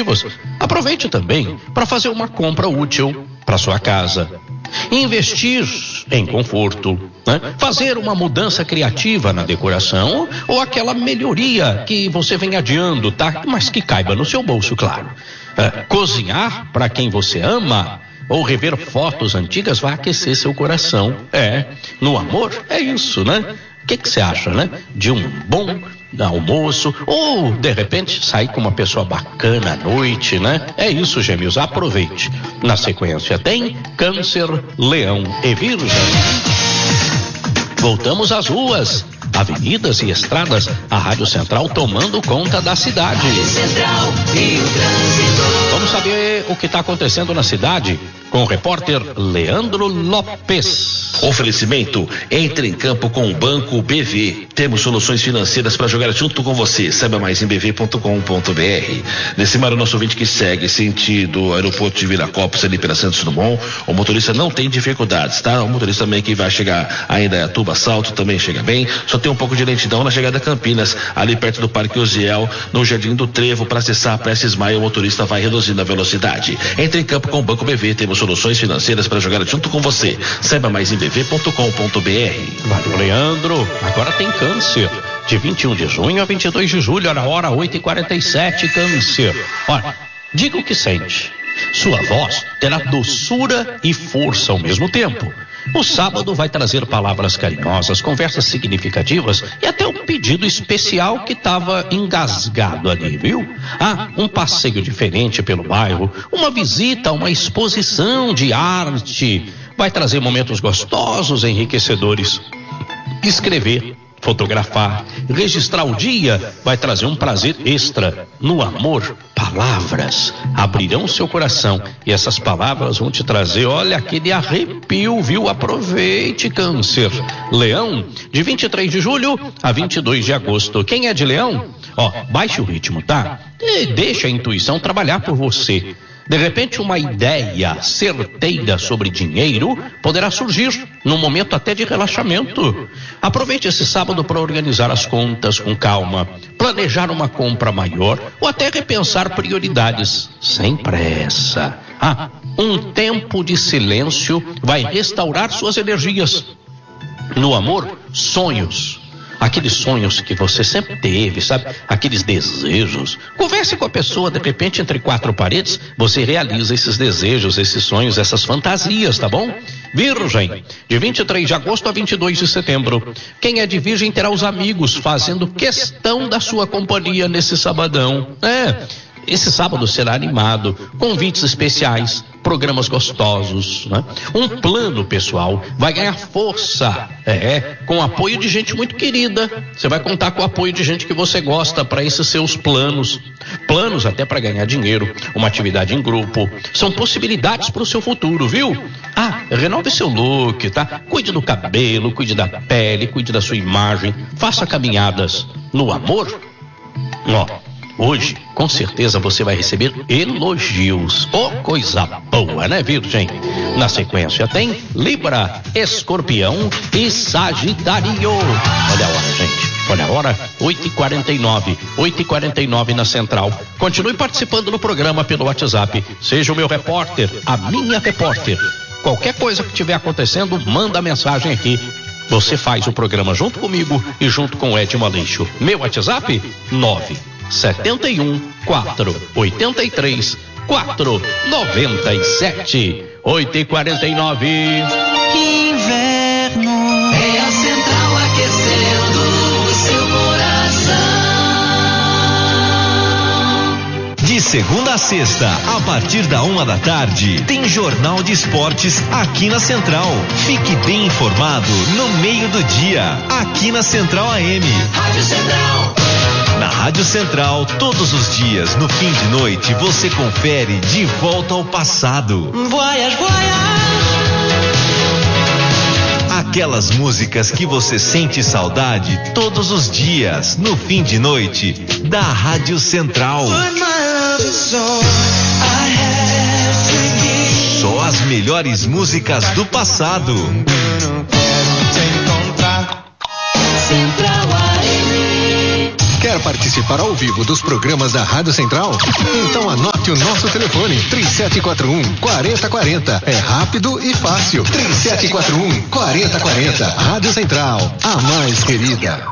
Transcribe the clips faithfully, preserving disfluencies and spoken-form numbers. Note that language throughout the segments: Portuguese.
significativas. Aproveite também para fazer uma compra útil para sua casa. Investir em conforto, né? Fazer uma mudança criativa na decoração ou aquela melhoria que você vem adiando, tá? Mas que caiba no seu bolso, claro. É, cozinhar para quem você ama ou rever fotos antigas vai aquecer seu coração. É, no amor é isso, né? O que que você acha, né? De um bom almoço ou, de repente, sair com uma pessoa bacana à noite, né? É isso, gêmeos, aproveite. Na sequência tem Câncer, Leão e Virgem. Voltamos às ruas, avenidas e estradas, a Rádio Central tomando conta da cidade. Rádio Central e o trânsito. Vamos saber o que está acontecendo na cidade com o repórter Leandro Lopes. Oferecimento, entre em campo com o Banco B V. Temos soluções financeiras para jogar junto com você. Saiba mais em b v ponto com ponto b r. Decimar o nosso ouvinte que segue sentido aeroporto de Viracopos ali pela Santos Dumont. O motorista não tem dificuldades, tá? O motorista também que vai chegar ainda a Tuba Salto também chega bem. Só tem um pouco de lentidão na chegada a Campinas, ali perto do Parque Osiel, no Jardim do Trevo. Para acessar a Prestes Maia, o motorista vai reduzindo a velocidade. Entre em campo com o Banco B V. Temos soluções financeiras para jogar junto com você. Saiba mais em b v ponto com ponto b r. Valeu, Leandro. Agora tem Câncer. De vinte e um de junho a vinte e dois de julho, a hora oito e quarenta e sete, Câncer. Olha, diga o que sente. Sua voz terá doçura e força ao mesmo tempo. O sábado vai trazer palavras carinhosas, conversas significativas e até um pedido especial que estava engasgado ali, viu? Ah, um passeio diferente pelo bairro, uma visita a uma exposição de arte. Vai trazer momentos gostosos, enriquecedores. Escrever, fotografar, registrar o dia vai trazer um prazer extra. No amor, palavras abrirão seu coração e essas palavras vão te trazer, olha, aquele arrepio, viu? Aproveite, Câncer. Leão, de vinte e três de julho a vinte e dois de agosto. Quem é de Leão? Ó, baixe o ritmo, tá? E deixa a intuição trabalhar por você. De repente, uma ideia certeira sobre dinheiro poderá surgir num momento até de relaxamento. Aproveite esse sábado para organizar as contas com calma, planejar uma compra maior ou até repensar prioridades sem pressa. Ah, um tempo de silêncio vai restaurar suas energias. No amor, sonhos. Aqueles sonhos que você sempre teve, sabe? Aqueles desejos. Converse com a pessoa, de repente, entre quatro paredes, você realiza esses desejos, esses sonhos, essas fantasias, tá bom? Virgem, de vinte e três de agosto a vinte e dois de setembro. Quem é de Virgem terá os amigos fazendo questão da sua companhia nesse sabadão. É, esse sábado será animado, convites especiais, programas gostosos, né? Um plano pessoal vai ganhar força, é, com o apoio de gente muito querida. Você vai contar com o apoio de gente que você gosta para esses seus planos. Planos até para ganhar dinheiro, uma atividade em grupo. São possibilidades para o seu futuro, viu? Ah, renove seu look, tá? Cuide do cabelo, cuide da pele, cuide da sua imagem. Faça caminhadas. No amor, ó, hoje, com certeza você vai receber elogios. Oh, coisa boa, né, Virgem? Na sequência tem Libra, Escorpião e Sagitário. Olha a hora, gente. Olha a hora, oito e quarenta e nove. oito e quarenta e nove na Central. Continue participando do programa pelo WhatsApp. Seja o meu repórter, a minha repórter. Qualquer coisa que estiver acontecendo, manda mensagem aqui. Você faz o programa junto comigo e junto com o Edmo Aleixo. Meu WhatsApp, nove setenta e um, quatro oitenta e três, quatro noventa e sete. oito e quarenta e nove. Que inverno é a Central aquecendo o seu coração. De segunda a sexta, a partir da uma da tarde, tem Jornal de Esportes aqui na Central. Fique bem informado no meio do dia, aqui na Central A M. Rádio Central. Na Rádio Central, todos os dias, no fim de noite, você confere De Volta ao Passado. Voyage, voyage. Aquelas músicas que você sente saudade todos os dias, no fim de noite, da Rádio Central. Só as melhores músicas do passado. Central A M. Quer participar ao vivo dos programas da Rádio Central? Então anote Anote o nosso telefone, três sete quatro um, quatro zero quatro zero. É rápido e fácil. três sete quatro um, quatro zero quatro zero. Rádio Central, a mais querida.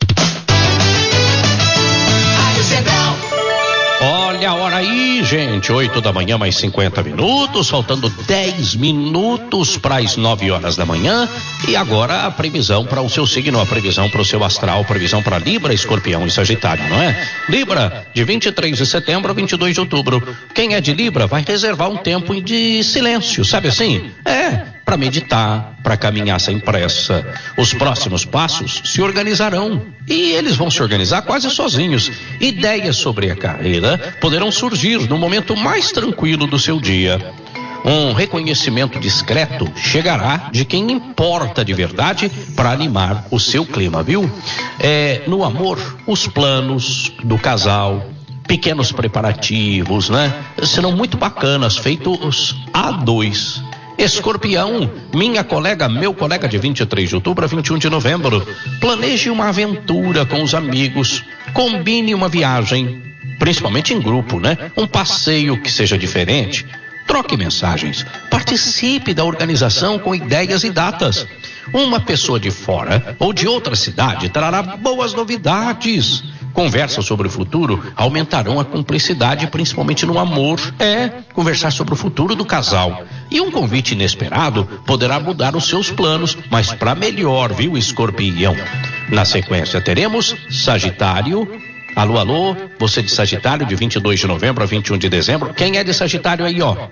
Rádio Central. Olha a hora aí, gente, oito da manhã mais cinquenta minutos, faltando dez minutos para as nove horas da manhã. E agora a previsão para o seu signo, a previsão para o seu astral, previsão para Libra, Escorpião e Sagitário, não é? Libra, de vinte e três de setembro a vinte e dois de outubro. Quem é de Libra vai reservar um tempo de silêncio, sabe assim? É, para meditar, para caminhar sem pressa. Os próximos passos se organizarão e eles vão se organizar quase sozinhos. Ideias sobre a carreira poderão surgir no momento mais tranquilo do seu dia. Um reconhecimento discreto chegará de quem importa de verdade para animar o seu clima, viu? É, no amor, os planos do casal, pequenos preparativos, né? Serão muito bacanas, feitos a dois. Escorpião, minha colega, meu colega de vinte e três de outubro a vinte e um de novembro. Planeje uma aventura com os amigos, combine uma viagem, principalmente em grupo, né? Um passeio que seja diferente. Troque mensagens, participe da organização com ideias e datas. Uma pessoa de fora ou de outra cidade trará boas novidades. Conversas sobre o futuro aumentarão a cumplicidade, principalmente no amor. É, conversar sobre o futuro do casal. E um convite inesperado poderá mudar os seus planos, mas para melhor, viu, Escorpião? Na sequência teremos Sagitário. Alô, alô, você de Sagitário, de vinte e dois de novembro a vinte e um de dezembro. Quem é de Sagitário aí, ó?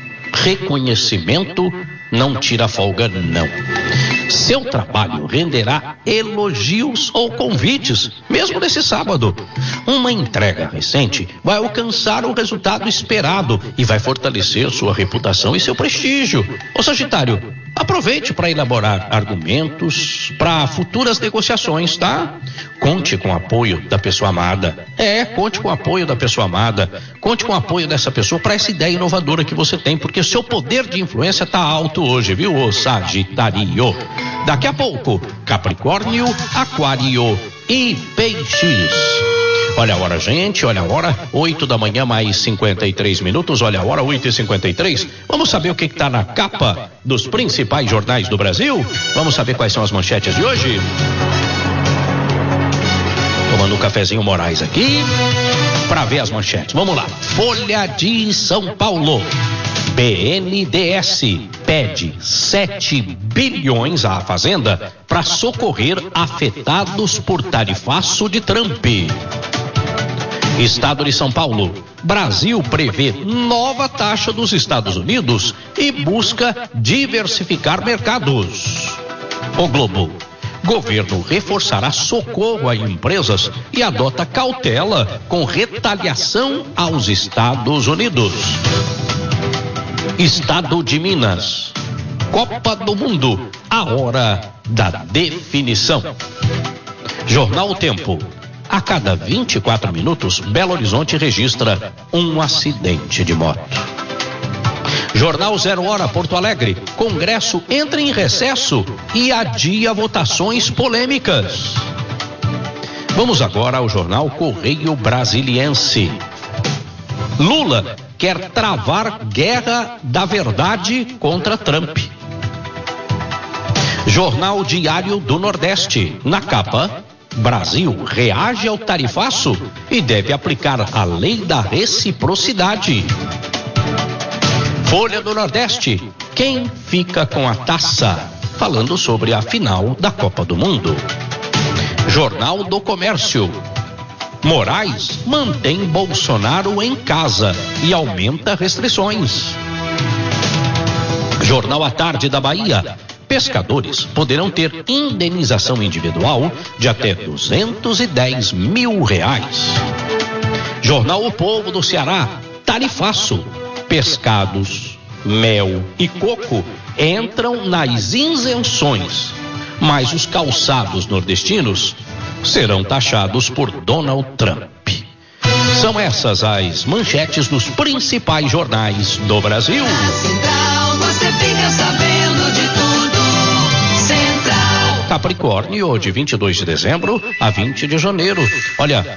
Reconhecimento não tira folga, não. Seu trabalho renderá elogios ou convites, mesmo nesse sábado. Uma entrega recente vai alcançar o resultado esperado e vai fortalecer sua reputação e seu prestígio. Ô Sagitário, aproveite para elaborar argumentos para futuras negociações, tá? Conte com o apoio da pessoa amada. É, conte com o apoio da pessoa amada. Conte com o apoio dessa pessoa para essa ideia inovadora que você tem, porque o seu poder de influência tá alto hoje, viu, ô Sagitário? Daqui a pouco, Capricórnio, Aquário e Peixes. Olha a hora, gente, olha a hora, oito da manhã mais cinquenta e três minutos, olha a hora, oito e cinquenta e três. Vamos saber o que está na capa dos principais jornais do Brasil? Vamos saber quais são as manchetes de hoje? Tomando um cafezinho Moraes aqui para ver as manchetes. Vamos lá. Folha de São Paulo. B N D E S pede sete bilhões à Fazenda para socorrer afetados por tarifaço de Trump. Estado de São Paulo. Brasil prevê nova taxa dos Estados Unidos e busca diversificar mercados. O Globo. Governo reforçará socorro a empresas e adota cautela com retaliação aos Estados Unidos. Estado de Minas. Copa do Mundo, a hora da definição. Jornal O Tempo. A cada vinte e quatro minutos, Belo Horizonte registra um acidente de moto. Jornal Zero Hora, Porto Alegre. Congresso entra em recesso e adia votações polêmicas. Vamos agora ao jornal Correio Brasiliense. Lula quer travar guerra da verdade contra Trump. Jornal Diário do Nordeste. Na capa, Brasil reage ao tarifaço e deve aplicar a lei da reciprocidade. Folha do Nordeste. Quem fica com a taça? Falando sobre a final da Copa do Mundo. Jornal do Comércio. Moraes mantém Bolsonaro em casa e aumenta restrições. Jornal à Tarde da Bahia. Pescadores poderão ter indenização individual de até duzentos e dez mil reais. Jornal O Povo do Ceará. Tarifaço. Pescados, mel e coco entram nas isenções, mas os calçados nordestinos serão taxados por Donald Trump. São essas as manchetes dos principais jornais do Brasil. Central, você fica sabendo de tudo. Central. Capricórnio, de vinte e dois de dezembro a vinte de janeiro. Olha,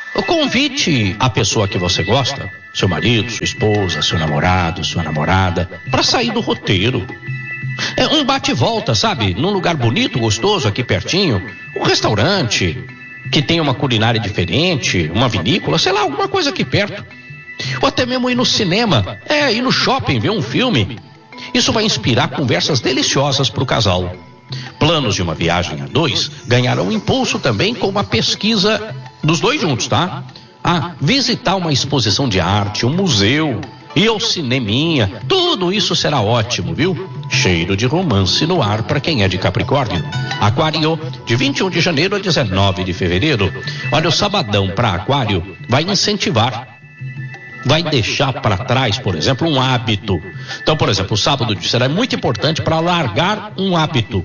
Convite a pessoa que você gosta, seu marido, sua esposa, seu namorado, sua namorada, para sair do roteiro. É um bate-volta, sabe? Num lugar bonito, gostoso, aqui pertinho. Um restaurante que tenha uma culinária diferente, uma vinícola, sei lá, alguma coisa aqui perto. Ou até mesmo ir no cinema, é, ir no shopping, ver um filme. Isso vai inspirar conversas deliciosas para o casal. Planos de uma viagem a dois ganharão impulso também com uma pesquisa dos dois juntos, tá? Ah, visitar uma exposição de arte, um museu, ir ao cineminha, tudo isso será ótimo, viu? Cheiro de romance no ar para quem é de Capricórnio. Aquário, de vinte e um de janeiro a dezenove de fevereiro. Olha, o sabadão para Aquário vai incentivar, vai deixar para trás, por exemplo, um hábito. Então, por exemplo, o sábado será muito importante para largar um hábito.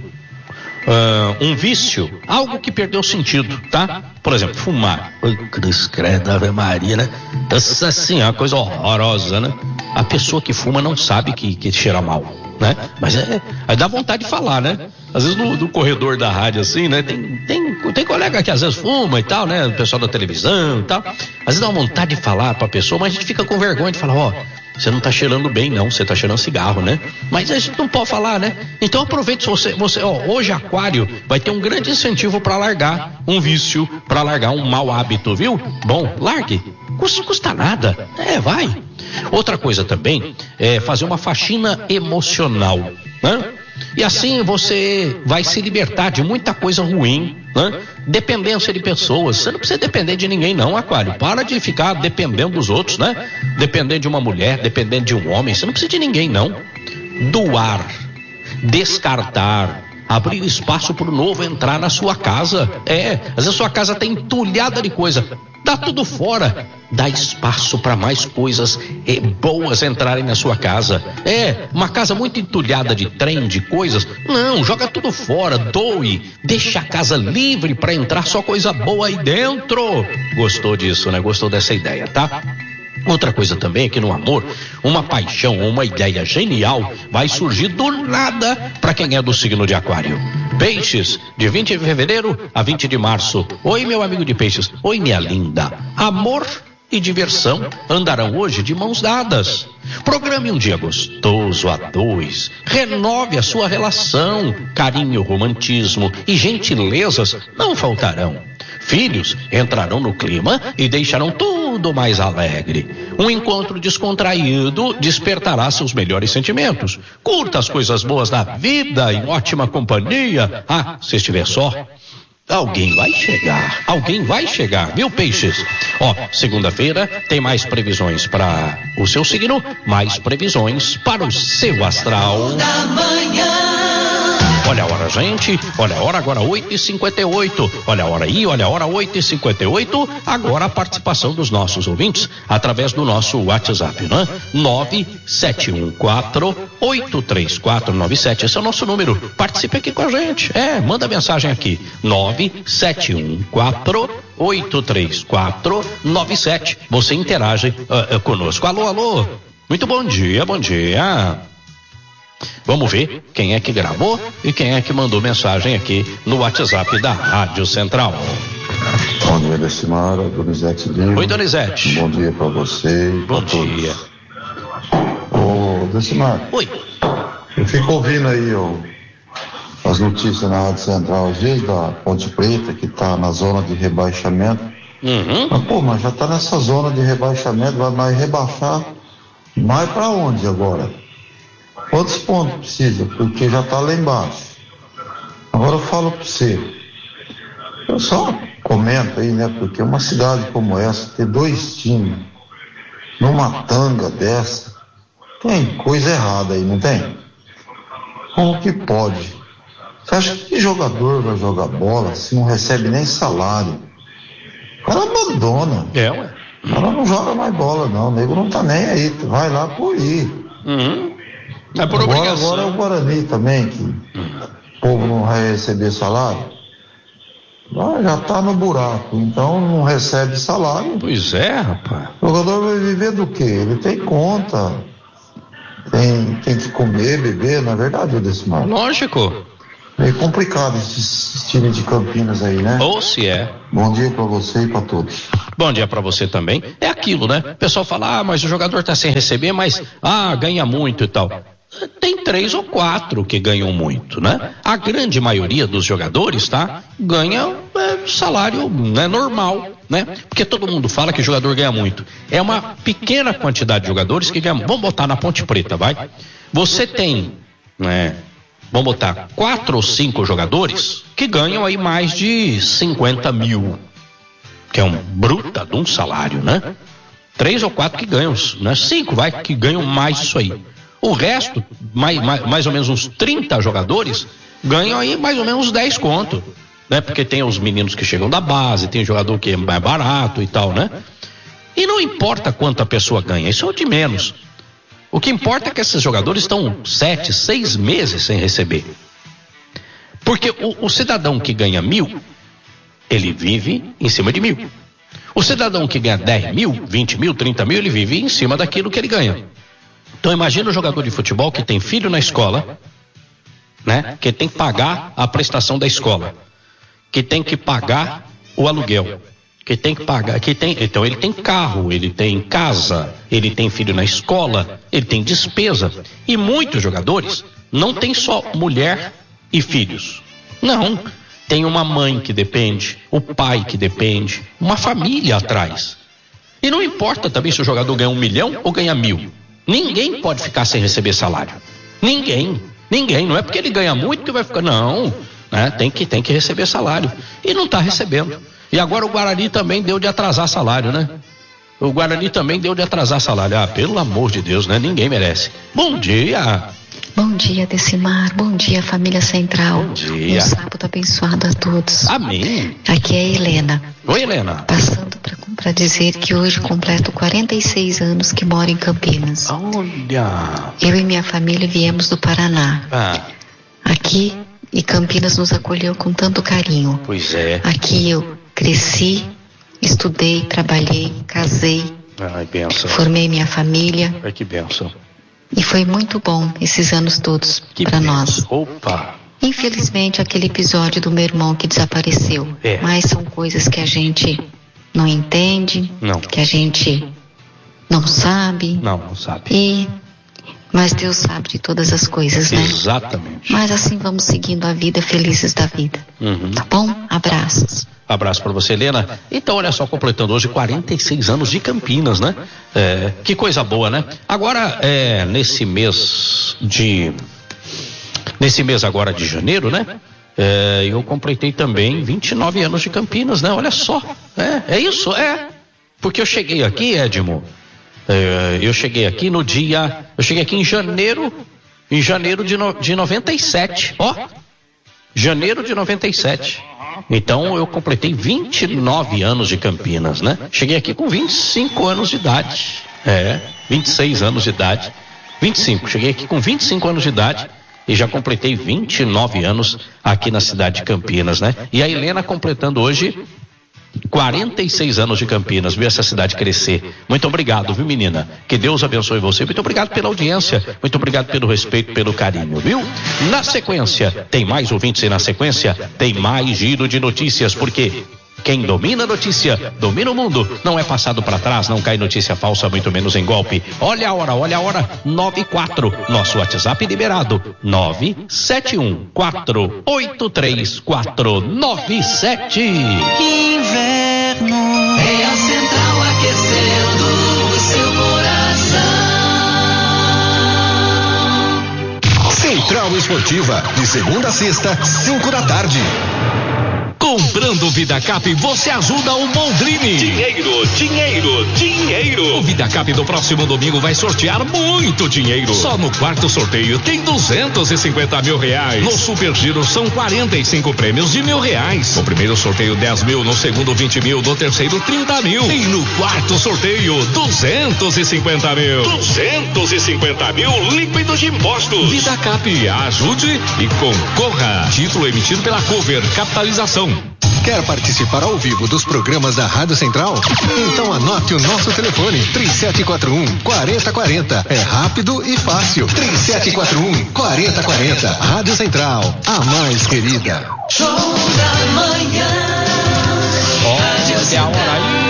Uh, um vício, algo que perdeu sentido, tá? Por exemplo, fumar. Oi, Cruz, credo, Ave Maria, né? Essa assim, é uma coisa horrorosa, né? A pessoa que fuma não sabe que, que cheira mal, né? Mas é, aí dá vontade de falar, né? Às vezes no, no corredor da rádio, assim, né? Tem, tem, tem colega que às vezes fuma e tal, né? O pessoal da televisão e tal. Às vezes dá vontade de falar pra pessoa, mas a gente fica com vergonha de falar, ó, você não tá cheirando bem, não, você tá cheirando cigarro, né? Mas a gente não pode falar, né? Então aproveite, você, você, ó, hoje Aquário vai ter um grande incentivo para largar um vício, para largar um mau hábito, viu? Bom, largue, custa, custa nada, é, vai. Outra coisa também é fazer uma faxina emocional, né? E assim você vai se libertar de muita coisa ruim, né? Dependência de pessoas. Você não precisa depender de ninguém, não, Aquário. Para de ficar dependendo dos outros, né? Dependendo de uma mulher, dependendo de um homem. Você não precisa de ninguém, não. Doar, descartar, abrir espaço para o novo entrar na sua casa. É, às vezes a sua casa está entulhada de coisa. Dá tudo fora. Dá espaço para mais coisas é, boas entrarem na sua casa. É, uma casa muito entulhada de trem, de coisas. Não, joga tudo fora, doe. Deixa a casa livre para entrar só coisa boa aí dentro. Gostou disso, né? Gostou dessa ideia, tá? Outra coisa também é que no amor, uma paixão ou uma ideia genial vai surgir do nada para quem é do signo de Aquário. Peixes, de vinte de fevereiro a vinte de março. Oi, meu amigo de Peixes. Oi, minha linda. Amor e diversão andarão hoje de mãos dadas. Programe um dia gostoso a dois. Renove a sua relação. Carinho, romantismo e gentilezas não faltarão. Filhos entrarão no clima e deixarão tudo mais alegre. Um encontro descontraído despertará seus melhores sentimentos. Curta as coisas boas da vida em ótima companhia. Ah, se estiver só, alguém vai chegar, alguém vai chegar, viu, Peixes? Ó, segunda-feira tem mais previsões para o seu signo, mais previsões para o seu astral. Da manhã. Olha a hora, gente. Olha a hora, agora oito e cinquenta e oito. Olha a hora aí, olha a hora, oito e cinquenta e oito. Agora a participação dos nossos ouvintes através do nosso WhatsApp, né? nove sete um quatro, oito três quatro nove sete. Esse é o nosso número. Participe aqui com a gente. É, manda mensagem aqui. nove sete um quatro, oito três quatro nove sete. Você interage uh, uh, conosco. Alô, alô. Muito bom dia, bom dia. Vamos ver quem é que gravou e quem é que mandou mensagem aqui no WhatsApp da Rádio Central. Bom dia, Decimara, Donizete Lima. Oi, Donizete. Bom dia pra você e Bom pra todos. dia. Ô, Decimara. Oi. Eu fico ouvindo aí ó, as notícias na Rádio Central, às vezes da Ponte Preta, que tá na zona de rebaixamento. Uhum. Mas, pô, mas já tá nessa zona de rebaixamento, vai mais rebaixar. Mais pra onde agora? Quantos pontos precisa? Porque já está lá embaixo. Agora eu falo para você. Eu só comento aí, né? Porque uma cidade como essa, ter dois times numa tanga dessa, tem coisa errada aí, não tem? Como que pode? Você acha que jogador vai jogar bola se não recebe nem salário? O cara abandona. É, ué. O cara não joga mais bola, não. O nego não tá nem aí. Vai lá por ir. Uhum. É por Agora, obrigação. agora é o Guarani também, que o povo não vai receber salário. Já está no buraco, então não recebe salário. Pois é, rapaz. O jogador vai viver do quê? Ele tem conta, tem, tem que comer, beber, não é verdade, Decimar? Lógico. Meio complicado esse time de Campinas aí, né? Ou se é. Bom dia pra você e pra todos. Bom dia pra você também. É aquilo, né? O pessoal fala, ah, mas o jogador tá sem receber, mas, ah, ganha muito e tal. Tem três ou quatro que ganham muito, né? A grande maioria dos jogadores, tá? Ganha é, salário né, normal, né? Porque todo mundo fala que o jogador ganha muito. É uma pequena quantidade de jogadores que ganham. Vamos botar na Ponte Preta, vai? Você tem, né? Vamos botar quatro ou cinco jogadores que ganham aí mais de cinquenta mil, que é um bruta de um salário, né? Três ou quatro que ganham, né? Cinco, vai, que ganham mais isso aí. O resto, mais, mais, mais ou menos uns trinta jogadores, ganham aí mais ou menos dez conto, né? Porque tem os meninos que chegam da base, tem jogador que é mais barato e tal, né? E não importa quanto a pessoa ganha, isso é o de menos. O que importa é que esses jogadores estão sete, seis meses sem receber. Porque o, o cidadão que ganha mil, ele vive em cima de mil. O cidadão que ganha dez mil, vinte mil, trinta mil, ele vive em cima daquilo que ele ganha. Então imagina o jogador de futebol que tem filho na escola, né? Que tem que pagar a prestação da escola, que tem que pagar o aluguel, que tem que pagar, que tem, então ele tem carro, ele tem casa, ele tem filho na escola, ele tem despesa. E muitos jogadores não tem só mulher e filhos. Não, tem uma mãe que depende, o pai que depende, uma família atrás. E não importa também se o jogador ganha um milhão ou ganha mil. Ninguém pode ficar sem receber salário. Ninguém, ninguém. Não é porque ele ganha muito que vai ficar, não, né? Tem que, tem que receber salário. E não está recebendo. E agora o Guarani também deu de atrasar salário, né? O Guarani também deu de atrasar salário. Ah, pelo amor de Deus, né? Ninguém merece. Bom dia. Bom dia, Decimar. Bom dia, família Central. Bom dia. Um sábado abençoado a todos. Amém. Aqui é a Helena. Oi, Helena. Passando para dizer que hoje completo quarenta e seis anos que moro em Campinas. Olha. Eu e minha família viemos do Paraná. Ah, Aqui, e Campinas nos acolheu com tanto carinho. pois é. Aqui eu cresci, estudei, trabalhei, casei, Ai, benção. formei minha família. Ai, que benção. E foi muito bom esses anos todos Que para benção. nós. Opa. Infelizmente, aquele episódio do meu irmão que desapareceu. É. Mas são coisas que a gente não entende, Não. que a gente não sabe. Não, não sabe. E mas Deus sabe de todas as coisas, né? Exatamente. Mas assim vamos seguindo a vida, felizes da vida. Uhum. Tá bom? Abraços. Abraço para você, Helena. Então, olha só, completando hoje quarenta e seis anos de Campinas, né? É, que coisa boa, né? Agora, é, nesse mês de... Nesse mês agora de janeiro, né? É, eu completei também vinte e nove anos de Campinas, né? Olha só. É, é isso, é. Porque eu cheguei aqui, Edmo, é, eu cheguei aqui no dia... Eu cheguei aqui em janeiro, em janeiro de, no, de noventa e sete. Ó, janeiro de noventa e sete. Então eu completei vinte e nove anos de Campinas, né? Cheguei aqui com vinte e cinco anos de idade. É, vinte e seis anos de idade. vinte e cinco, cheguei aqui com vinte e cinco anos de idade e já completei vinte e nove anos aqui na cidade de Campinas, né? E a Helena completando hoje quarenta e seis anos de Campinas, viu essa cidade crescer. Muito obrigado, viu, menina? Que Deus abençoe você. Muito obrigado pela audiência, muito obrigado pelo respeito, pelo carinho, viu? Na sequência, tem mais ouvintes e na sequência tem mais giro de notícias, porque quem domina a notícia, domina o mundo. Não é passado para trás, não cai notícia falsa, muito menos em golpe. Olha a hora, olha a hora, nove e quatro. Nosso WhatsApp liberado, nove sete um quatro oito três quatro nove sete. Inverno é a central aquecendo o seu coração. Central Esportiva, de segunda a sexta, cinco da tarde. Comprando VidaCap, você ajuda o Mondrini. Dinheiro, dinheiro, dinheiro. O VidaCap do próximo domingo vai sortear muito dinheiro. Só no quarto sorteio tem duzentos e cinquenta mil reais. No Super Giro são quarenta e cinco prêmios de mil reais. No primeiro sorteio dez mil, no segundo vinte mil, no terceiro trinta mil. E no quarto sorteio duzentos e cinquenta mil. duzentos e cinquenta mil líquidos de impostos. VidaCap, ajude e concorra. Título emitido pela Cover Capitalização. Quer participar ao vivo dos programas da Rádio Central? Então anote o nosso telefone, três sete quatro um, quatro zero quatro zero. É rápido e fácil. três sete quatro um, quatro zero quatro zero. Rádio Central, a mais querida. Show da manhã. Olha a hora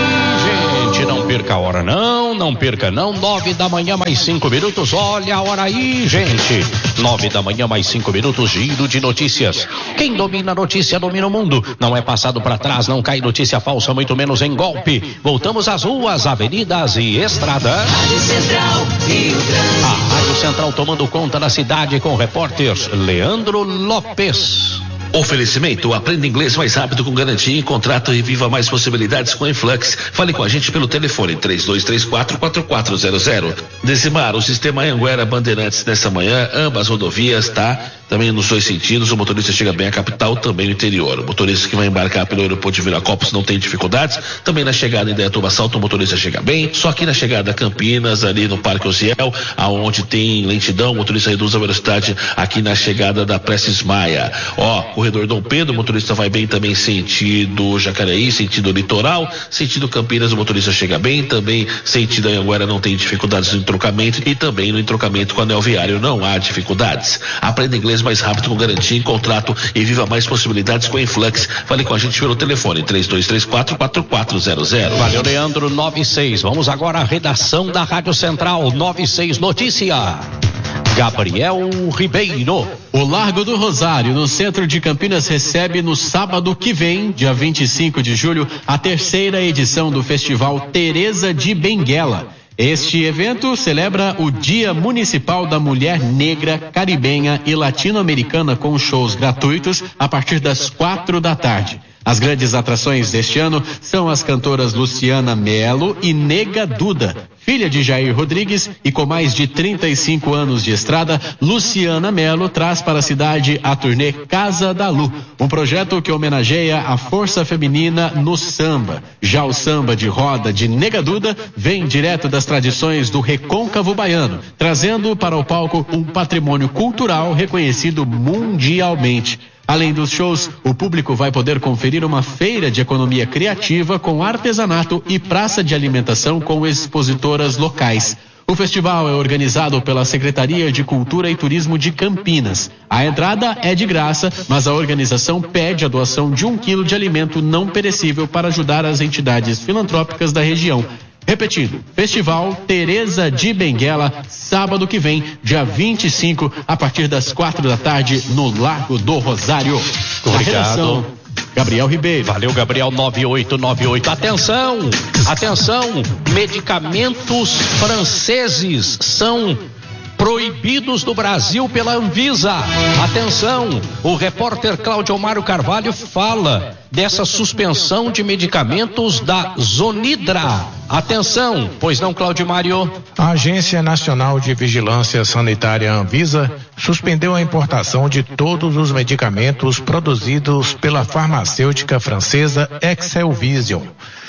aí, gente. Não perca a hora, não. Não perca, não. Nove da manhã, mais cinco minutos. Olha a hora aí, gente. Nove da manhã, mais cinco minutos. Giro de notícias. Quem domina a notícia domina o mundo. Não é passado para trás, não cai notícia falsa, muito menos em golpe. Voltamos às ruas, avenidas e estradas. Rádio Central, Rio Grande. A Rádio Central tomando conta da cidade com o repórter Leandro Lopes. Oferecimento, aprenda inglês mais rápido com garantia em contrato e viva mais possibilidades com a Influx. Fale com a gente pelo telefone três dois três quatro, quatro quatro zero zero. Decimar, o sistema Anhanguera Bandeirantes nessa manhã, ambas rodovias, tá? Também nos dois sentidos, o motorista chega bem à capital, também no interior. O motorista que vai embarcar pelo aeroporto de Viracopos não tem dificuldades. Também na chegada em Indaiatuba Salto, o motorista chega bem. Só que na chegada a Campinas, ali no Parque Ociel, aonde tem lentidão, o motorista reduz a velocidade aqui na chegada da Prestes Maia. Ó, corredor Dom Pedro, o motorista vai bem também sentido Jacareí, sentido litoral, sentido Campinas, o motorista chega bem, também sentido Anhanguera não tem dificuldades no entrocamento e também no entrocamento com o anel viário não há dificuldades. Aprenda inglês mais rápido com garantia em contrato e viva mais possibilidades com a Influx. Fale com a gente pelo telefone três dois três quatro, quatro quatro zero zero. Valeu, Leandro. Nove seis. Vamos agora à redação da Rádio Central. Nove seis Notícia. Gabriel Ribeiro. O Largo do Rosário, no centro de Campinas, recebe no sábado que vem, dia vinte e cinco de julho, a terceira edição do Festival Teresa de Benguela. Este evento celebra o Dia Municipal da Mulher Negra, Caribenha e Latino-Americana com shows gratuitos a partir das quatro da tarde. As grandes atrações deste ano são as cantoras Luciana Melo e Nega Duda. Filha de Jair Rodrigues e com mais de trinta e cinco anos de estrada, Luciana Melo traz para a cidade a turnê Casa da Lu, um projeto que homenageia a força feminina no samba. Já o samba de roda de Nega Duda vem direto das tradições do recôncavo baiano, trazendo para o palco um patrimônio cultural reconhecido mundialmente. Além dos shows, o público vai poder conferir uma feira de economia criativa com artesanato e praça de alimentação com expositoras locais. O festival é organizado pela Secretaria de Cultura e Turismo de Campinas. A entrada é de graça, mas a organização pede a doação de um quilo de alimento não perecível para ajudar as entidades filantrópicas da região. Repetindo, Festival Teresa de Benguela, sábado que vem, dia vinte e cinco, a partir das quatro da tarde, no Largo do Rosário. Obrigado. Gabriel Ribeiro. Valeu, Gabriel. Nove oito nove oito. Atenção, atenção, medicamentos franceses são proibidos do Brasil pela Anvisa. Atenção, o repórter Cláudio Mário Carvalho fala dessa suspensão de medicamentos da Zonidra. Atenção, pois não, Cláudio Mário? A Agência Nacional de Vigilância Sanitária Anvisa suspendeu a importação de todos os medicamentos produzidos pela farmacêutica francesa Excelvision.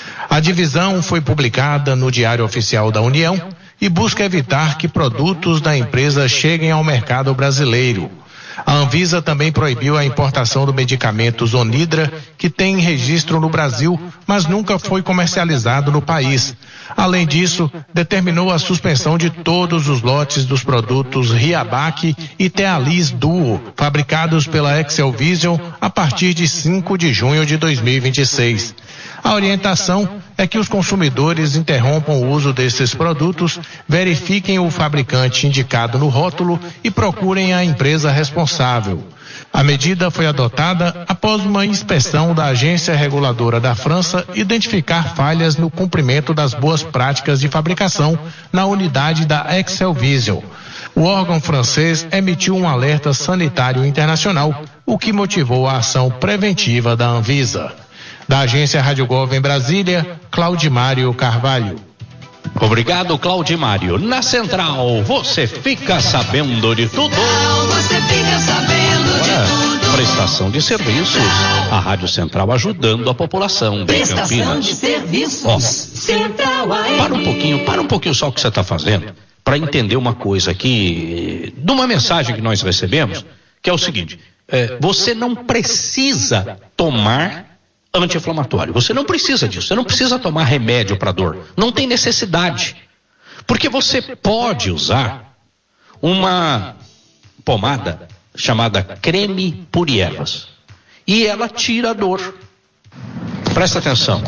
A divisão foi publicada no Diário Oficial da União e busca evitar que produtos da empresa cheguem ao mercado brasileiro. A Anvisa também proibiu a importação do medicamento Zonidra, que tem registro no Brasil, mas nunca foi comercializado no país. Além disso, determinou a suspensão de todos os lotes dos produtos Riabac e Tealis Duo, fabricados pela Excelvision a partir de cinco de junho de dois mil e vinte e seis. A orientação é que os consumidores interrompam o uso desses produtos, verifiquem o fabricante indicado no rótulo e procurem a empresa responsável. A medida foi adotada após uma inspeção da Agência Reguladora da França identificar falhas no cumprimento das boas práticas de fabricação na unidade da Excelvision. O órgão francês emitiu um alerta sanitário internacional, o que motivou a ação preventiva da Anvisa. Da Agência Rádio Gov em Brasília, Claudimário Carvalho. Obrigado, Claudimário. Na Central, você fica sabendo de tudo. Você fica sabendo Agora, de tudo. Prestação de serviços. A Rádio Central ajudando a população de Prestação Campinas. de serviços. Ó, Central A M. para um pouquinho, para um pouquinho só o que você está fazendo, para entender uma coisa aqui, de uma mensagem que nós recebemos, que é o seguinte, é, você não precisa tomar anti-inflamatório, você não precisa disso, você não precisa tomar remédio para dor, não tem necessidade, porque você pode usar uma pomada chamada creme puriervas e ela tira a dor. Presta atenção.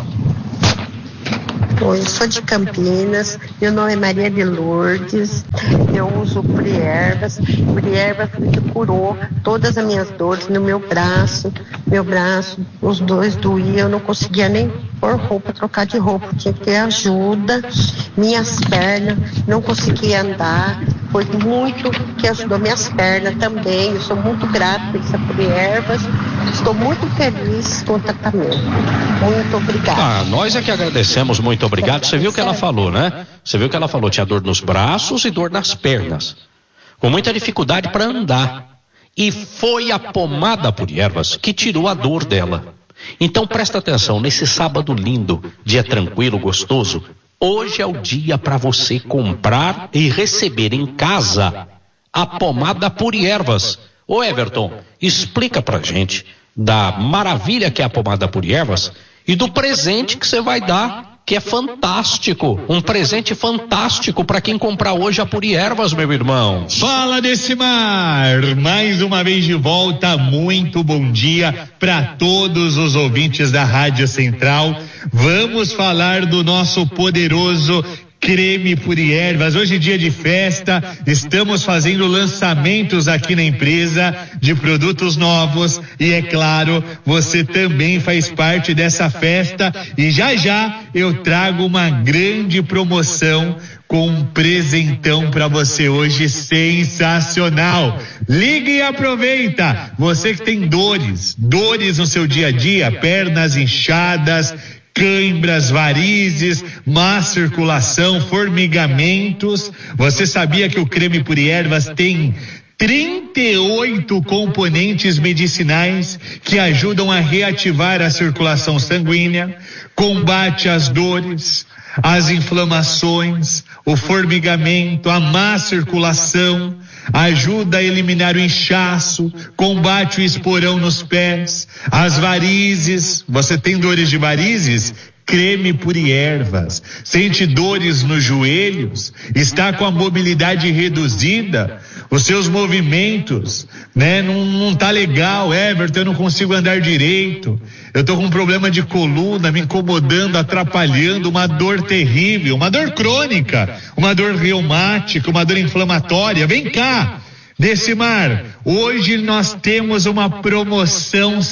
Oi, eu sou de Campinas, meu nome é Maria de Lourdes, eu uso Puriervas, Puriervas que curou todas as minhas dores no meu braço, meu braço, os dois doíam, eu não conseguia nem pôr roupa, trocar de roupa, tinha que ter ajuda, minhas pernas, não conseguia andar, foi muito que ajudou minhas pernas também, eu sou muito grata por essa Puriervas, estou muito feliz com o tratamento, muito obrigada. Ah, nós é que agradecemos, muito obrigado. Você viu o que ela falou, né? Você viu que ela falou, tinha dor nos braços e dor nas pernas, com muita dificuldade para andar, e foi a pomada Puriervas que tirou a dor dela. Então presta atenção, nesse sábado lindo, dia tranquilo, gostoso, hoje é o dia para você comprar e receber em casa a pomada Puriervas. Ô Everton, explica pra gente da maravilha que é a pomada Puriervas e do presente que você vai dar, que é fantástico, um presente fantástico para quem comprar hoje a Puriervas, meu irmão. Fala Decimar, mais uma vez de volta, muito bom dia para todos os ouvintes da Rádio Central. Vamos falar do nosso poderoso creme Puriervas. Hoje é dia de festa, estamos fazendo lançamentos aqui na empresa de produtos novos e é claro, você também faz parte dessa festa e já já eu trago uma grande promoção com um presentão para você hoje sensacional. Ligue e aproveita. Você que tem dores, dores no seu dia a dia, pernas inchadas, cãibras, varizes, má circulação, formigamentos. Você sabia que o creme Puriervas tem trinta e oito componentes medicinais que ajudam a reativar a circulação sanguínea, combate as dores, as inflamações, o formigamento, a má circulação, ajuda a eliminar o inchaço, combate o esporão nos pés, as varizes. Você tem dores de varizes? Creme Puriervas. Sente dores nos joelhos? Está com a mobilidade reduzida? Os seus movimentos, né? Não, não tá legal, Everton, eu não consigo andar direito. Eu tô com um problema de coluna me incomodando, atrapalhando, uma dor terrível, uma dor crônica, uma dor reumática, uma dor inflamatória. Vem cá, Decimar, hoje nós temos uma promoção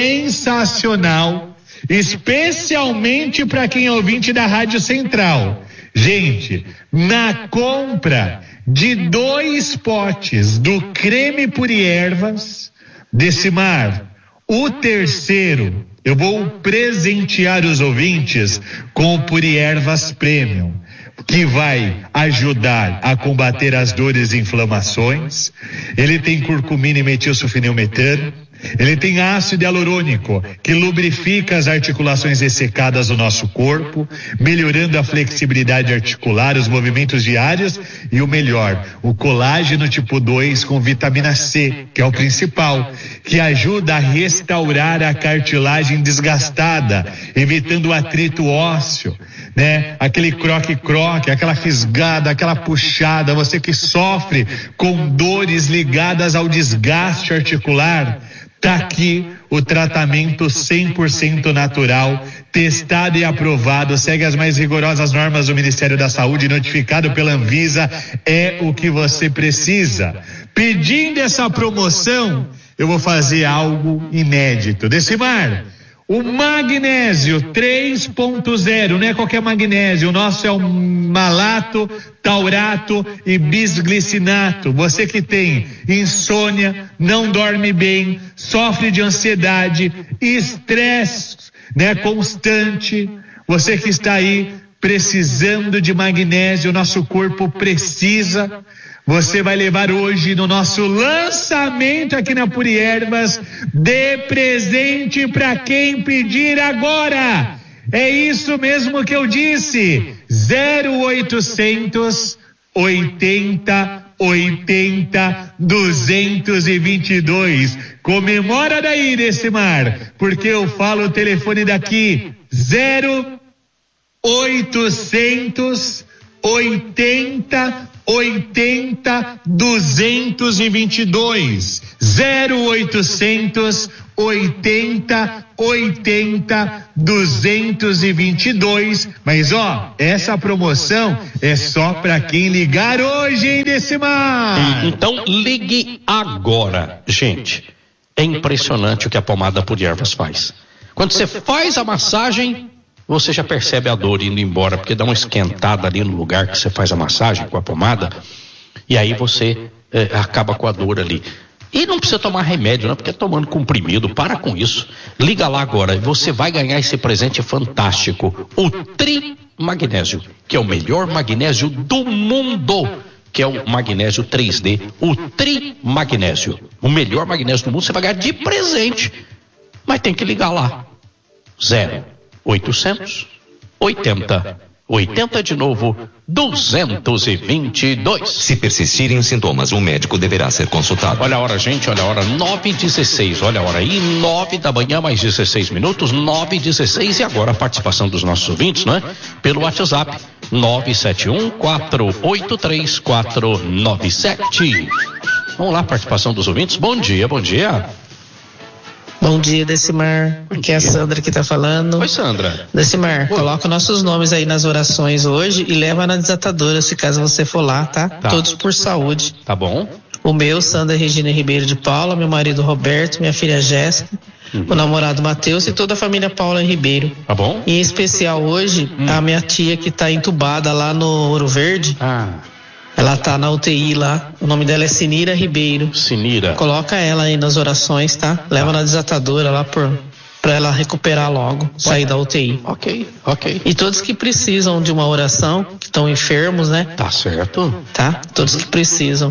sensacional, especialmente para quem é ouvinte da Rádio Central. Gente, na compra de dois potes do creme Puriervas, Decimar, o terceiro, eu vou presentear os ouvintes com o Puriervas Premium, que vai ajudar a combater as dores e inflamações. Ele tem curcumina e metilsulfonilmetano. Ele tem ácido hialurônico, que lubrifica as articulações ressecadas do nosso corpo, melhorando a flexibilidade articular, os movimentos diários e o melhor, o colágeno tipo dois com vitamina C, que é o principal, que ajuda a restaurar a cartilagem desgastada, evitando o atrito ósseo, né? Aquele croque-croque, aquela fisgada, aquela puxada, você que sofre com dores ligadas ao desgaste articular. Tá aqui o tratamento cem por cento natural, testado e aprovado, segue as mais rigorosas normas do Ministério da Saúde, notificado pela Anvisa, é o que você precisa. Pedindo essa promoção, eu vou fazer algo inédito. Decimar, o magnésio três ponto zero, não é qualquer magnésio, o nosso é o malato, taurato e bisglicinato. Você que tem insônia, não dorme bem, sofre de ansiedade, estresse, né, constante, você que está aí precisando de magnésio, nosso corpo precisa. Você vai levar hoje no nosso lançamento aqui na Puriervas de presente para quem pedir agora. É isso mesmo que eu disse. zero oitocentos oitenta oitenta, duzentos e vinte e dois. Comemora daí, Decimar, porque eu falo o telefone daqui, zero oitocentos oitenta, oitenta, duzentos e vinte e dois. zero oitocentos oitenta, oitenta, duzentos e vinte e dois. Mas ó, essa promoção é só pra quem ligar hoje, hein, Decimar? Então ligue agora, gente. É impressionante o que a pomada Pura Ervas faz. Quando você faz a massagem, você já percebe a dor indo embora, porque dá uma esquentada ali no lugar que você faz a massagem com a pomada, e aí você é, acaba com a dor ali. E não precisa tomar remédio, não, porque é tomando comprimido. Para com isso. Liga lá agora, você vai ganhar esse presente fantástico, o Tri Magnésio, que é o melhor magnésio do mundo, que é o magnésio três D, o Tri Magnésio, o melhor magnésio do mundo. Você vai ganhar de presente, mas tem que ligar lá, zero oitocentos oitenta, oitenta de novo, duzentos e vinte e dois. Se persistirem sintomas, o médico deverá ser consultado. Olha a hora, gente, olha a hora, nove e dezesseis, olha a hora aí, nove da manhã, mais dezesseis minutos, nove e dezesseis, e agora a participação dos nossos ouvintes, né? Pelo WhatsApp, nove sete um, quatro oito três, quatro nove sete. Vamos lá, participação dos ouvintes, bom dia, bom dia. Bom dia, Decimar. Bom Aqui dia. É a Sandra que tá falando. Oi, Sandra. Decimar, Oi. Coloca nossos nomes aí nas orações hoje e leva na desatadora, se caso você for lá, tá? tá. Todos por saúde. Tá bom. O meu, Sandra Regina Ribeiro de Paula, meu marido Roberto, minha filha Jéssica, uhum. o namorado Matheus e toda a família Paula Ribeiro. Tá bom. E em especial hoje, hum. a minha tia que tá entubada lá no Ouro Verde. Ah. Ela tá na U T I lá, o nome dela é Sinira Ribeiro. Sinira. Coloca ela aí nas orações, tá? Leva tá. na desatadora lá por, pra ela recuperar logo, Pode. sair da U T I. Ok, ok. E todos que precisam de uma oração, que estão enfermos, né? Tá certo. Tá? Todos que precisam.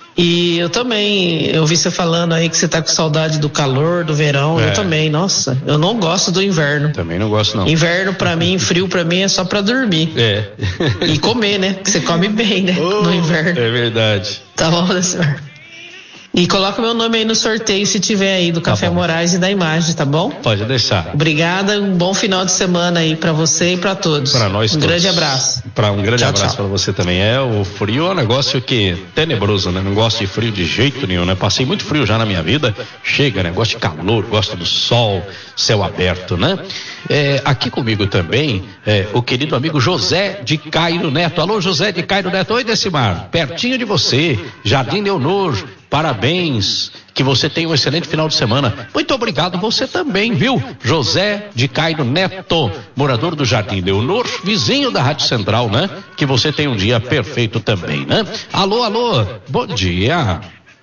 E eu também, eu vi você falando aí que você tá com saudade do calor, do verão, é. eu também, nossa, eu não gosto do inverno. Também não gosto não. Inverno pra mim, frio pra mim é só pra dormir. É. E comer, né? Que você come bem, né? Oh, no inverno. É verdade. Tá bom, né, senhor? E coloca meu nome aí no sorteio se tiver aí do Café tá Moraes e da Imagem, tá bom? Pode deixar. Obrigada, um bom final de semana aí pra você e pra todos. Pra nós um todos. Um grande abraço. Pra um grande tchau, abraço tchau. pra você também. É, o frio é um negócio que tenebroso, né? Não gosto de frio de jeito nenhum, né? Passei muito frio já na minminha vida. Chega, né? Gosto de calor, gosto do sol, céu aberto, né? É, aqui comigo também, é, o querido amigo José de Cairo Neto. Alô, José de Cairo Neto. Oi, Decimar. Pertinho de você, Jardim Leonor. Parabéns, que você tenha um excelente final de semana. Muito obrigado, você também, viu? José de Cairo Neto, morador do Jardim Leonor, vizinho da Rádio Central, né? Que você tenha um dia perfeito também, né? Alô, alô, bom dia.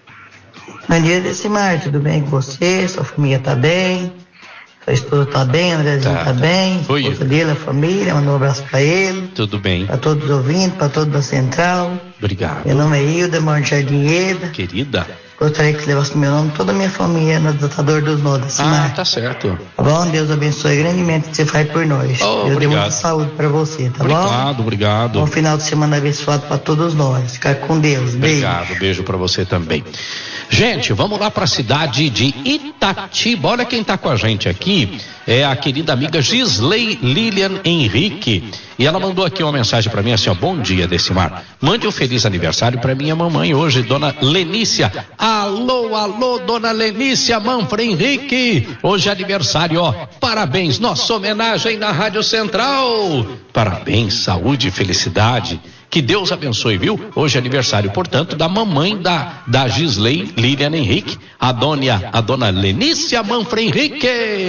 Bom dia, Decimar, tudo bem com você? Sua família tá bem? Sua esposa tá bem, Andrezinho tá, tá bem? A esposa dele, a família, manda um abraço pra ele. Tudo bem. Pra todos os ouvintes, pra todos da Central. Obrigado. Meu nome é Hilda, moro de Jardinheira. Querida. Gostaria que você levasse meu nome, toda a minha família no Desatador dos Nós, Decimar. Ah, tá certo. Tá bom? Deus abençoe grandemente o que você faz por nós. Oh, Deus obrigado. dê muita saúde pra você, tá obrigado, bom? Obrigado, obrigado. Bom final de semana abençoado pra todos nós. Ficar com Deus. Beijo. Obrigado, beijo pra você também. Gente, vamos lá para a cidade de Itatiba. Olha quem está com a gente aqui. É a querida amiga Gisley Lilian Henrique. E ela mandou aqui uma mensagem para mim assim, ó. Bom dia, Decimar. Mande um feliz aniversário para minha mamãe hoje, dona Lenícia. Alô, alô, dona Lenícia Manfred Henrique. Hoje é aniversário, ó. Parabéns, nossa homenagem na Rádio Central. Parabéns, saúde e felicidade. Que Deus abençoe, viu? Hoje é aniversário, portanto, da mamãe da, da Gisley Lilian Henrique, a dona, a dona Lenícia Manfred Henrique.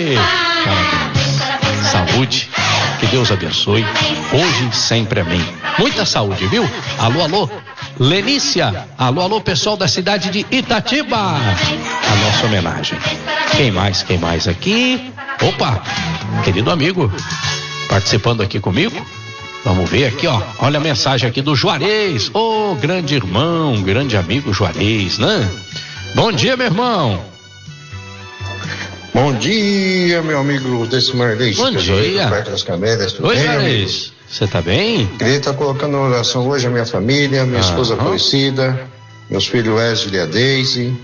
Parabéns, parabéns. Saúde, que Deus abençoe, hoje e sempre, amém. Muita saúde, viu? Alô, alô, Lenícia. Alô, alô, pessoal da cidade de Itatiba. A nossa homenagem. Quem mais, quem mais aqui? Opa, querido amigo, participando aqui comigo. Vamos ver aqui, ó. Olha a mensagem aqui do Juarez. Ô, oh, grande irmão, grande amigo Juarez, né? Bom dia, meu irmão. Bom dia, meu amigo Decimar. Bom dia. Perto das Camélias, tudo Oi, bem, Juarez. Você tá bem? Queria estar colocando na oração hoje a minha família, minha ah, esposa ah. falecida, meus filhos Wesley e a Deise,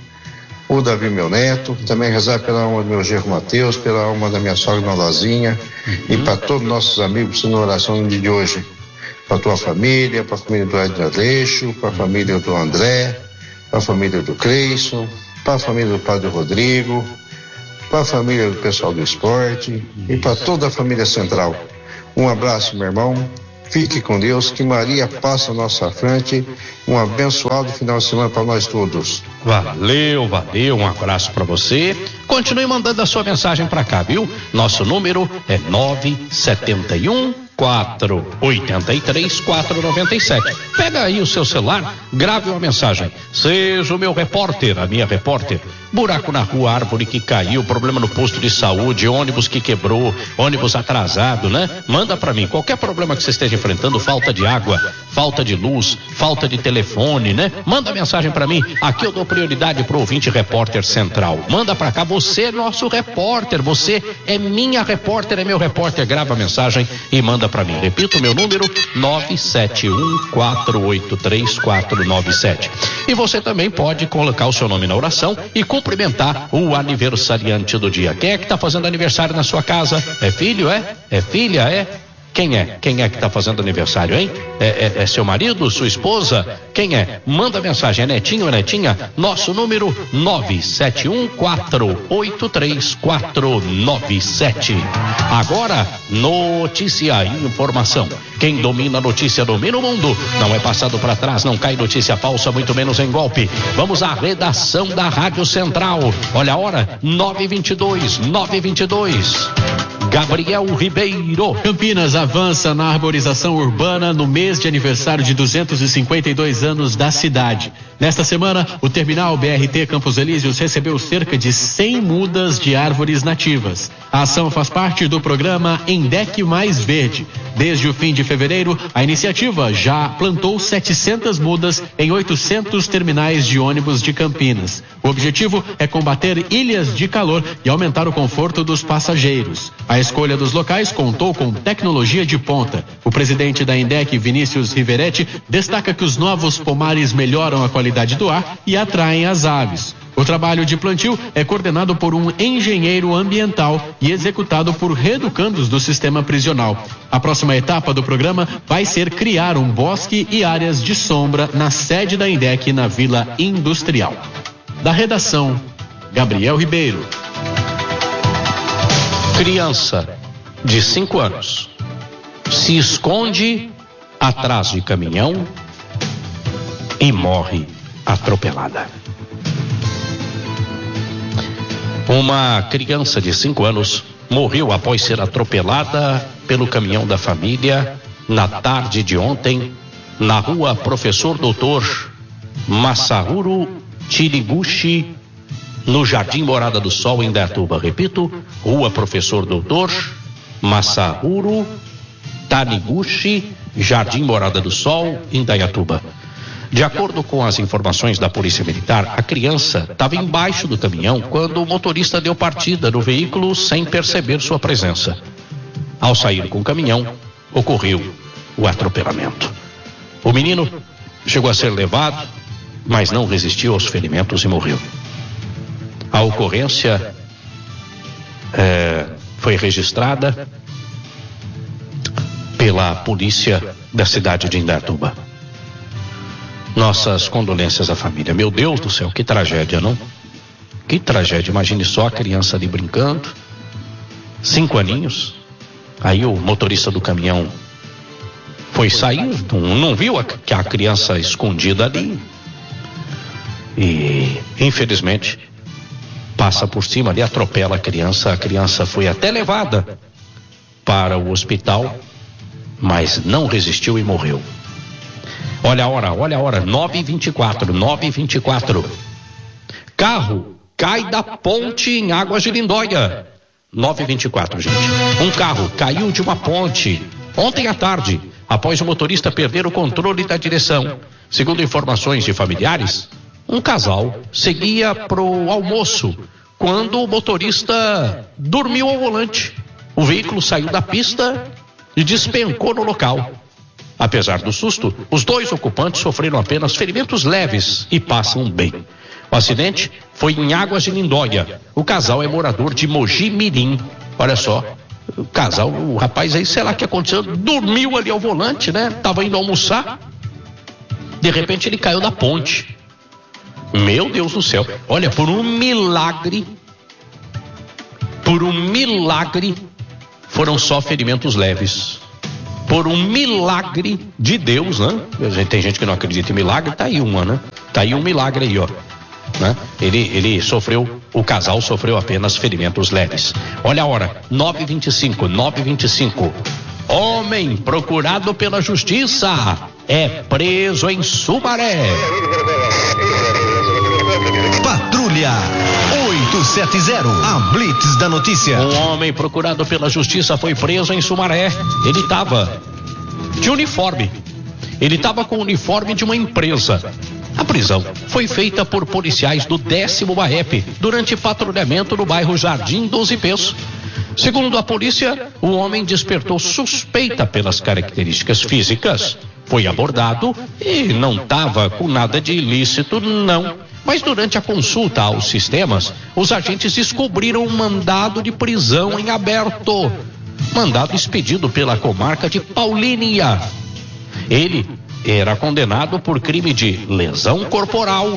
o Davi, meu neto, também rezar pela alma do meu genro Mateus, pela alma da minha sogra Nolazinha, uhum. e para todos os nossos amigos na oração de hoje, para a tua família, para a família do Edna Aleixo, para a família do André, para a família do Cleison, para a família do Padre Rodrigo, para a família do pessoal do esporte e para toda a família central. Um abraço, meu irmão. Fique com Deus, que Maria passa à nossa frente. Um abençoado final de semana para nós todos. Valeu, valeu, um abraço para você. Continue mandando a sua mensagem para cá, viu? Nosso número é nove sete um quatro oito três quatro nove sete. Pega aí o seu celular, grave uma mensagem. Seja o meu repórter, a minha repórter. Buraco na rua, árvore que caiu, problema no posto de saúde, ônibus que quebrou, ônibus atrasado, né? Manda pra mim, qualquer problema que você esteja enfrentando, falta de água, falta de luz, falta de telefone, né? Manda mensagem pra mim, aqui eu dou prioridade pro ouvinte repórter central. Manda pra cá, você é nosso repórter, você é minha repórter, é meu repórter, grava a mensagem e manda pra mim. Repito, meu número, nove sete um quatro oito três quatro nove sete. E você também pode colocar o seu nome na oração e cumprimentar o aniversariante do dia. Quem é que está fazendo aniversário na sua casa? É filho, é? É filha, é? Quem é? Quem é que está fazendo aniversário, hein? É, é, é seu marido, sua esposa? Quem é? Manda mensagem, é netinho ou netinha? Nosso número nove sete um quatro oito três quatro nove sete. Agora, notícia e informação. Quem domina a notícia domina o mundo. Não é passado para trás, não cai notícia falsa, muito menos em golpe. Vamos à redação da Rádio Central. Olha a hora, nove e vinte e dois, nove e vinte e dois. Gabriel Ribeiro. Campinas avança na arborização urbana no mês de aniversário de duzentos e cinquenta e dois anos da cidade. Nesta semana, o terminal B R T Campos Elíseos recebeu cerca de cem mudas de árvores nativas. A ação faz parte do programa Endec Mais Verde. Desde o fim de fevereiro, a iniciativa já plantou setecentas mudas em oitocentos terminais de ônibus de Campinas. O objetivo é combater ilhas de calor e aumentar o conforto dos passageiros. A escolha dos locais contou com tecnologia de ponta. O presidente da Endec, Vinícius Riveretti, destaca que os novos pomares melhoram a qualidade do ar e atraem as aves. O trabalho de plantio é coordenado por um engenheiro ambiental e executado por reeducandos do sistema prisional. A próxima etapa do programa vai ser criar um bosque e áreas de sombra na sede da Endec na Vila Industrial. Da redação, Gabriel Ribeiro. Criança de cinco anos se esconde atrás de caminhão e morre atropelada. Uma criança de cinco anos morreu após ser atropelada pelo caminhão da família na tarde de ontem, na rua Professor Doutor Masaharu Tiriguchi, no Jardim Morada do Sol, em Indaiatuba. Repito, rua Professor Doutor Masaharu Taniguchi, Jardim Morada do Sol, em Indaiatuba. De acordo com as informações da Polícia Militar, a criança estava embaixo do caminhão quando o motorista deu partida no veículo sem perceber sua presença. Ao sair com o caminhão, ocorreu o atropelamento. O menino chegou a ser levado, mas não resistiu aos ferimentos e morreu. A ocorrência é, foi registrada pela polícia da cidade de Indaiatuba. Nossas condolências à família. Meu Deus do céu, que tragédia, não? Que tragédia. Imagine só a criança ali brincando, cinco aninhos. Aí o motorista do caminhão foi sair, não, não viu a, que a criança escondida ali. E, infelizmente, passa por cima ali, atropela a criança. A criança foi até levada para o hospital, mas não resistiu e morreu. Olha a hora, olha a hora, nove e vinte e quatro, nove e vinte e quatro. Carro cai da ponte em Águas de Lindóia. nove e vinte e quatro, gente. Um carro caiu de uma ponte ontem à tarde, após o motorista perder o controle da direção. Segundo informações de familiares, um casal seguia pro almoço quando o motorista dormiu ao volante. O veículo saiu da pista e despencou no local. Apesar do susto, os dois ocupantes sofreram apenas ferimentos leves e passam bem. O acidente foi em Águas de Lindóia. O casal é morador de Mogi Mirim. Olha só, o casal, o rapaz aí, sei lá o que aconteceu, dormiu ali ao volante, né? Tava indo almoçar. De repente ele caiu da ponte. Meu Deus do céu. Olha, por um milagre, por um milagre, foram só ferimentos leves. Por um milagre de Deus, né? Tem gente que não acredita em milagre, tá aí uma, né? Tá aí um milagre aí, ó. Né? Ele, ele sofreu, o casal sofreu apenas ferimentos leves. Olha a hora, nove e vinte e cinco, nove e vinte e cinco. Homem procurado pela justiça é preso em Sumaré. Patrulha oito sete zero, a Blitz da notícia. Um homem procurado pela justiça foi preso em Sumaré. Ele estava de uniforme. Ele estava com o uniforme de uma empresa. A prisão foi feita por policiais do décimo BAEP durante patrulhamento no bairro Jardim dos Ipês. Segundo a polícia, o homem despertou suspeita pelas características físicas. Foi abordado e não estava com nada de ilícito, não. Mas durante a consulta aos sistemas, os agentes descobriram um mandado de prisão em aberto. Mandado expedido pela comarca de Paulínia. Ele era condenado por crime de lesão corporal.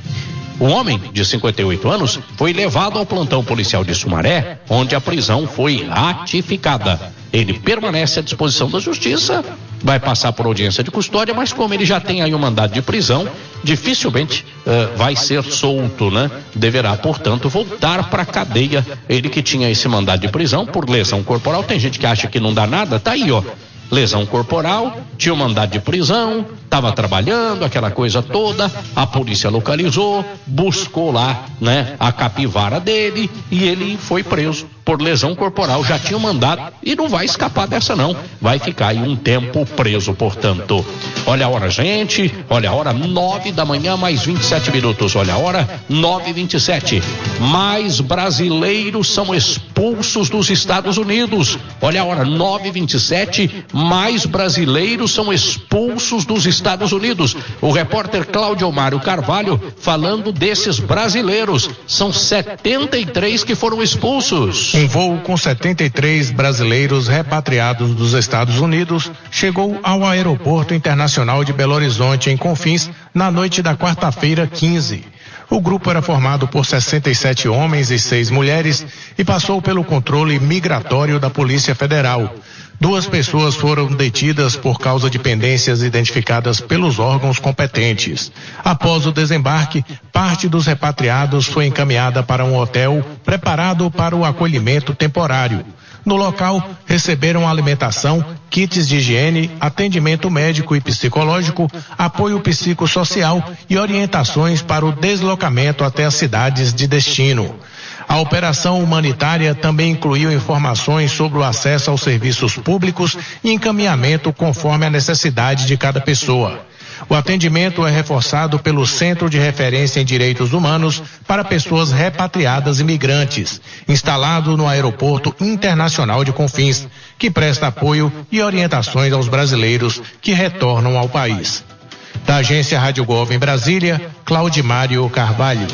O homem, de cinquenta e oito anos, foi levado ao plantão policial de Sumaré, onde a prisão foi ratificada. Ele permanece à disposição da justiça, vai passar por audiência de custódia, mas como ele já tem aí um mandado de prisão, dificilmente uh, vai ser solto, né? Deverá, portanto, voltar para a cadeia. Ele que tinha esse mandado de prisão por lesão corporal. Tem gente que acha que não dá nada, tá aí, ó. Lesão corporal, tinha um mandado de prisão, estava trabalhando, aquela coisa toda, a polícia localizou, buscou lá, né, a capivara dele e ele foi preso por lesão corporal, já tinha um mandado e não vai escapar dessa não, vai ficar aí um tempo preso, portanto. Olha a hora, gente, olha a hora, nove da manhã, mais vinte e sete minutos, olha a hora, nove e vinte e sete. Mais brasileiros são expulsos dos Estados Unidos, olha a hora, nove e vinte e sete. Mais brasileiros são expulsos dos Estados Unidos. O repórter Cláudio Mário Carvalho falando desses brasileiros. São setenta e três que foram expulsos. Um voo com setenta e três brasileiros repatriados dos Estados Unidos chegou ao Aeroporto Internacional de Belo Horizonte, em Confins, na noite da quarta-feira, quinze. O grupo era formado por sessenta e sete homens e seis mulheres e passou pelo controle migratório da Polícia Federal. Duas pessoas foram detidas por causa de pendências identificadas pelos órgãos competentes. Após o desembarque, parte dos repatriados foi encaminhada para um hotel preparado para o acolhimento temporário. No local, receberam alimentação, kits de higiene, atendimento médico e psicológico, apoio psicossocial e orientações para o deslocamento até as cidades de destino. A operação humanitária também incluiu informações sobre o acesso aos serviços públicos e encaminhamento conforme a necessidade de cada pessoa. O atendimento é reforçado pelo Centro de Referência em Direitos Humanos para Pessoas Repatriadas e Migrantes, instalado no Aeroporto Internacional de Confins, que presta apoio e orientações aos brasileiros que retornam ao país. Da agência Rádio Gov em Brasília, Claudimário Carvalho.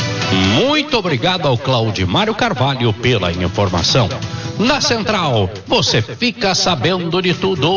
Muito obrigado ao Claudimário Carvalho pela informação. Na Central, você fica sabendo de tudo.